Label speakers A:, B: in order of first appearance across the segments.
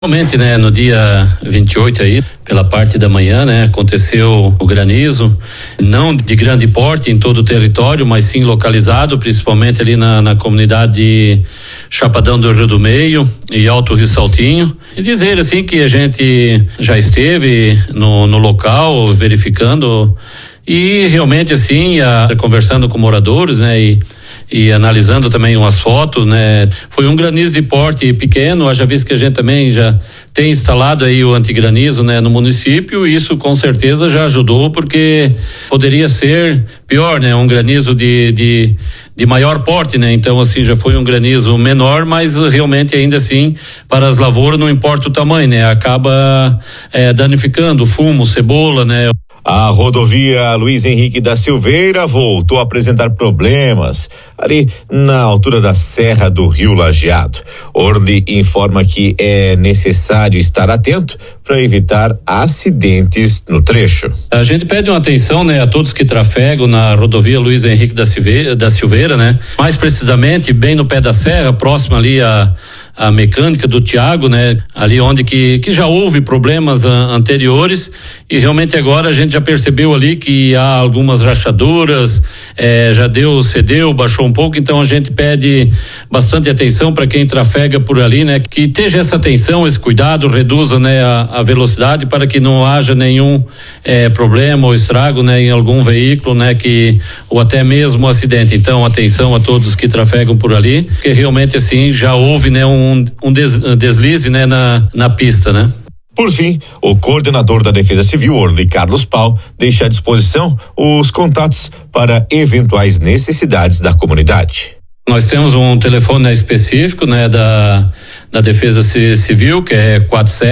A: Realmente, né, no dia 28 aí, pela parte da manhã, né, aconteceu o granizo, não de grande porte em todo o território, mas sim localizado, principalmente ali na comunidade de Chapadão do Rio do Meio e Alto Rio Saltinho. E dizer assim que a gente já esteve no local verificando e realmente assim, conversando com moradores, né, e analisando também umas fotos, né? Foi um granizo de porte pequeno, haja visto que a gente também já tem instalado aí o antigranizo, né, no município, e isso com certeza já ajudou, porque poderia ser pior, né? Um granizo de maior porte, né? Então assim, já foi um granizo menor, mas realmente ainda assim, para as lavouras não importa o tamanho, né? Acaba danificando fumo, cebola, né?
B: A rodovia Luiz Henrique da Silveira voltou a apresentar problemas ali na altura da Serra do Rio Lajeado. Orly informa que é necessário estar atento para evitar acidentes no trecho.
A: A gente pede uma atenção, né, a todos que trafegam na rodovia Luiz Henrique da Silveira, né? Mais precisamente bem no pé da serra, próximo ali a mecânica do Tiago, né? Ali onde que já houve problemas anteriores, e realmente agora a gente já percebeu ali que há algumas rachaduras, cedeu, baixou um pouco, então a gente pede bastante atenção para quem trafega por ali, né? Que esteja essa atenção, esse cuidado, reduza, né, a velocidade para que não haja nenhum problema ou estrago, né, em algum veículo, né, ou até mesmo acidente. Então atenção a todos que trafegam por ali, porque realmente assim já houve, né, um deslize, né, na pista, né?
B: Por fim, o coordenador da Defesa Civil, Orly Carlos Pau, deixa à disposição os contatos para eventuais necessidades da comunidade.
A: Nós temos um telefone, né, específico, né, da Defesa Civil, que é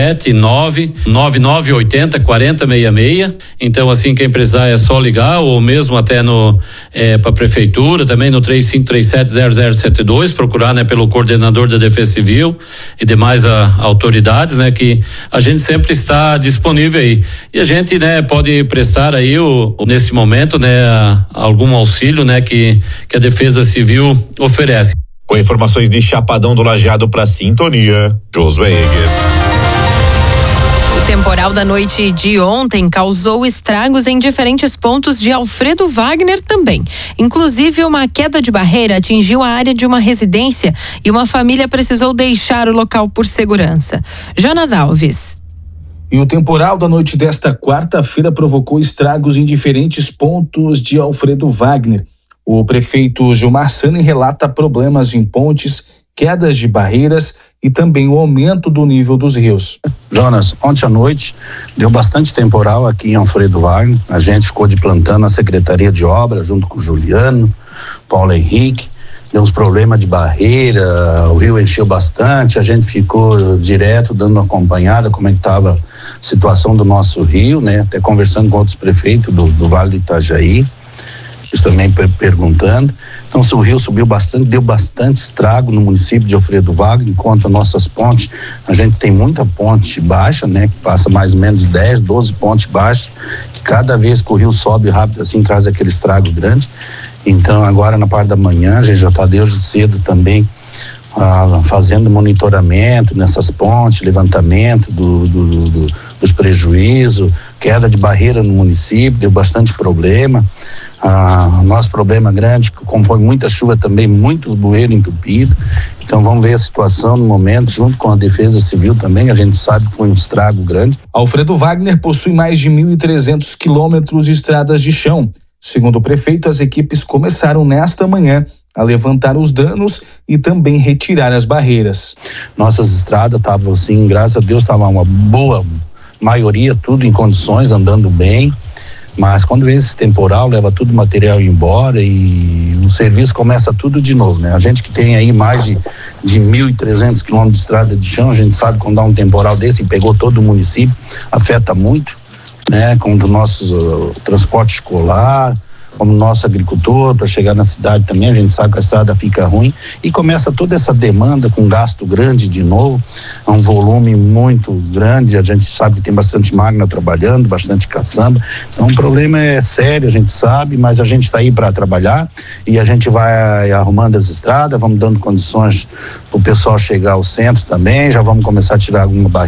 A: 479-9980-4066. Então, assim, quem precisar é só ligar, ou mesmo até para a prefeitura, também no 3537-0072, procurar, né, pelo coordenador da Defesa Civil e demais autoridades, né, que a gente sempre está disponível aí. E a gente, né, pode prestar aí nesse momento, né, algum auxílio, né, que a Defesa Civil oferece.
B: Com informações de Chapadão do Lajeado para Sintonia, Josué Eger.
C: O temporal da noite de ontem causou estragos em diferentes pontos de Alfredo Wagner também. Inclusive, uma queda de barreira atingiu a área de uma residência e uma família precisou deixar o local por segurança. Jonas Alves.
D: E o temporal da noite desta quarta-feira provocou estragos em diferentes pontos de Alfredo Wagner. O prefeito Gilmar Sani relata problemas em pontes, quedas de barreiras e também o aumento do nível dos rios.
E: Jonas, ontem à noite deu bastante temporal aqui em Alfredo Wagner. A gente ficou de plantão na Secretaria de Obras junto com o Juliano, Paulo Henrique. Deu uns problemas de barreira, o rio encheu bastante, a gente ficou direto dando uma acompanhada como é que estava a situação do nosso rio, né? Até conversando com outros prefeitos do Vale do Itajaí. Isso também perguntando. Então, se o rio subiu bastante, deu bastante estrago no município de Alfredo Wagner. Enquanto nossas pontes, a gente tem muita ponte baixa, né? Que passa mais ou menos 10, 12 pontes baixas, que cada vez que o rio sobe rápido assim, traz aquele estrago grande. Então, agora na parte da manhã, a gente já está desde cedo também fazendo monitoramento nessas pontes, levantamento dos prejuízos, queda de barreira no município, deu bastante problema. Nosso problema grande, como foi muita chuva também, muitos bueiros entupidos. Então vamos ver a situação no momento, junto com a Defesa Civil também, a gente sabe que foi um estrago grande.
D: Alfredo Wagner possui mais de 1.300 quilômetros de estradas de chão. Segundo o prefeito, as equipes começaram nesta manhã a levantar os danos e também retirar as barreiras.
E: Nossas estradas estavam assim, graças a Deus, estava uma boa maioria, tudo em condições, andando bem, mas quando vem esse temporal, leva tudo o material embora e o serviço começa tudo de novo, né? A gente que tem aí mais de 1.300 quilômetros de estrada de chão, a gente sabe quando dá um temporal desse e pegou todo o município, afeta muito, né? Com o nosso transporte escolar, como nosso agricultor, para chegar na cidade também, a gente sabe que a estrada fica ruim e começa toda essa demanda com gasto grande de novo, é um volume muito grande, a gente sabe que tem bastante máquina trabalhando, bastante caçamba, então o problema é sério, a gente sabe, mas a gente está aí para trabalhar e a gente vai arrumando as estradas, vamos dando condições para o pessoal chegar ao centro também, já vamos começar a tirar alguma barreira